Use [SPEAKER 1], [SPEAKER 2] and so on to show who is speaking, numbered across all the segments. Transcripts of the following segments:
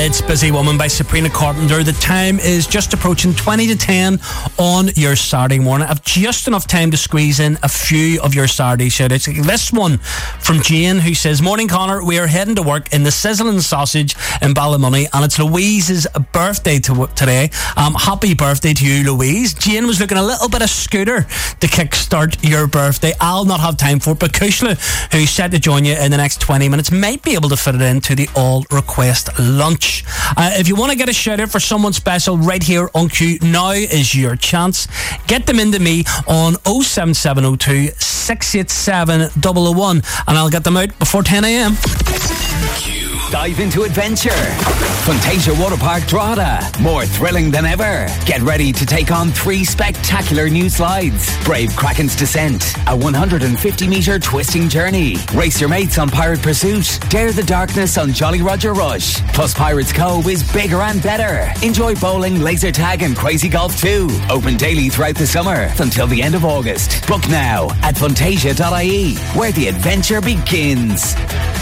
[SPEAKER 1] It's Busy Woman by Sabrina Carpenter. The time is just approaching 20 to 10 on your Saturday morning. I've just enough time to squeeze in a few of your Saturday shout-outs. This one from Jane, who says, "Morning, Connor. We are heading to work in the Sizzling Sausage in Ballymoney, and it's Louise's birthday today. Happy birthday to you, Louise." Jane was looking a little bit of Scooter to kickstart your birthday. I'll not have time for it, but Kushla, who's set to join you in the next 20 minutes, might be able to fit it into the all-request lunch. If you want to get a shout out for someone special right here on Q, now is your chance. Get them into me on 07702 687 001 and I'll get them out before 10 a.m.
[SPEAKER 2] Dive into adventure. Fantasia Water Park Drogheda. More thrilling than ever. Get ready to take on 3 spectacular new slides. Brave Kraken's Descent, a 150-metre twisting journey. Race your mates on Pirate Pursuit. Dare the darkness on Jolly Roger Rush. Plus Pirates Cove is bigger and better. Enjoy bowling, laser tag and crazy golf too. Open daily throughout the summer until the end of August. Book now at fantasia.ie, where the adventure begins.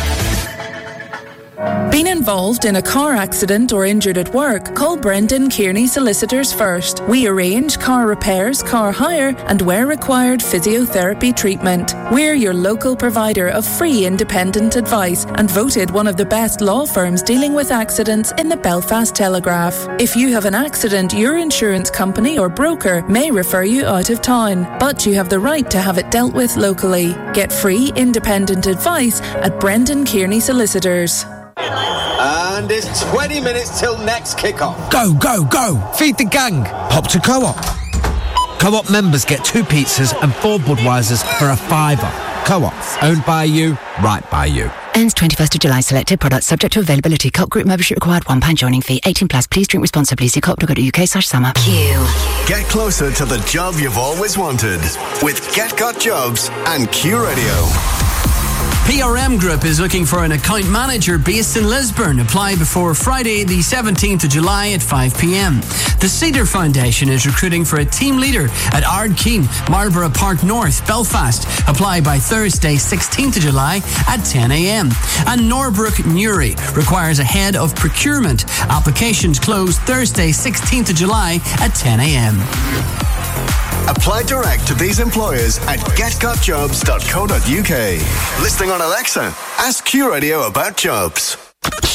[SPEAKER 3] Been involved in a car accident or injured at work? Call Brendan Kearney Solicitors first. We arrange car repairs, car hire, and where required, physiotherapy treatment. We're your local provider of free independent advice and voted one of the best law firms dealing with accidents in the Belfast Telegraph. If you have an accident, your insurance company or broker may refer you out of town, but you have the right to have it dealt with locally. Get free independent advice at Brendan Kearney Solicitors.
[SPEAKER 4] And it's 20 minutes till next kick-off.
[SPEAKER 5] Go, go, go! Feed the gang! Hop to Co-op. Co-op members get 2 pizzas and 4 Budweisers for a £5. Co-op, owned by you, right by you.
[SPEAKER 6] Ends 21st of July. Selected products subject to availability. Co-op group membership required. £1 joining fee. 18 plus. Please drink responsibly. See co-op.co.uk/summer.
[SPEAKER 7] Q.
[SPEAKER 8] Get closer to the job you've always wanted with Get Got Jobs and Q Radio.
[SPEAKER 1] PRM Group is looking for an account manager based in Lisburn. Apply before Friday the 17th of July at 5 p.m. The Cedar Foundation is recruiting for a team leader at Ardkeen, Marlborough Park North, Belfast. Apply by Thursday 16th of July at 10 a.m. And Norbrook Newry requires a head of procurement. Applications close Thursday 16th of July at 10 a.m.
[SPEAKER 8] Apply direct to these employers at getgotjobs.co.uk. Listening on Alexa, ask Q Radio about jobs.